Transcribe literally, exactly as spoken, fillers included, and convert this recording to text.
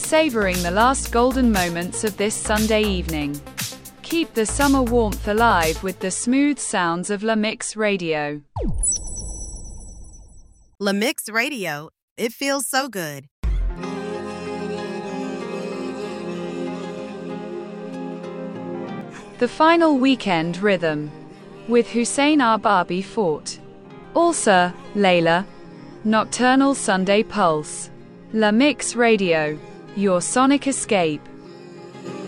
savoring the last golden moments of this Sunday evening. Keep the summer warmth alive with the smooth sounds of La Mix Radio. La Mix Radio, it feels so good. The Final Weekend Rhythm with Hussein Arbabi Fort. Also, Layla. Nocturnal Sunday Pulse. La Mix Radio, your sonic escape.